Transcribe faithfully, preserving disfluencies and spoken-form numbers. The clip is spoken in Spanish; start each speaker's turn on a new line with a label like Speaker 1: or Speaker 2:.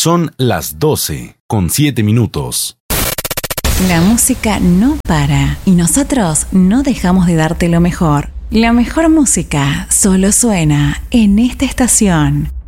Speaker 1: Son las doce con siete minutos.
Speaker 2: La música no para y nosotros no dejamos de darte lo mejor. La mejor música solo suena en esta estación.